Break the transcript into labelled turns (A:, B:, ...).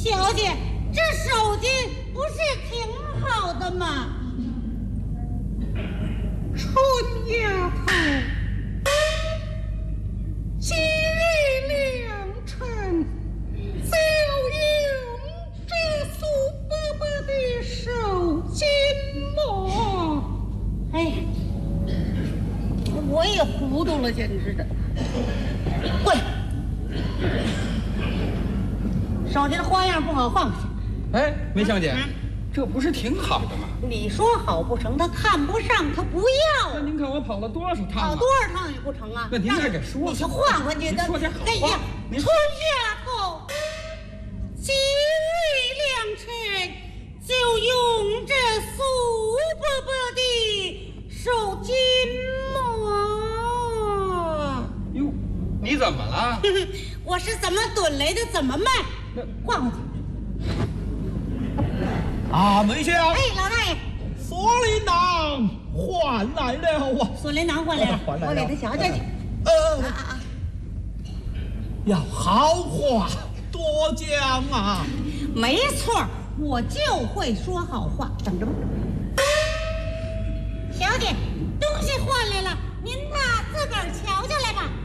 A: 小姐，这手巾不是挺好的吗？
B: 春丫头，几日良辰，就用这苏伯伯的手巾么？
A: 哎，我也糊涂了，简直的！滚！手巾的花样不好放下。
C: 哎，梅香姐，这不是挺好的吗？
A: 你说好不成，他看不上，他不要。
C: 那您看我跑了多少趟
A: 跑多少趟也不成啊？
C: 那您再给说，
A: 你去换换去。
C: 您说点好话。
A: 哎呀，
C: 您
A: 春丫头，几日良辰，就用这苏伯伯的手巾么？
C: 哟，你怎么了？
A: 我是怎么蹲来的，怎么卖？换换去。
B: 啊，梅香，
A: 哎，老大爷，
B: 锁麟囊换来了啊！
A: 锁麟囊换来了，
B: 换来了
A: 我给他瞧瞧去。
B: 要好话多讲啊！
A: 没错，我就会说好话，等着吧。小姐，东西换来了，您呐自个儿瞧瞧来吧。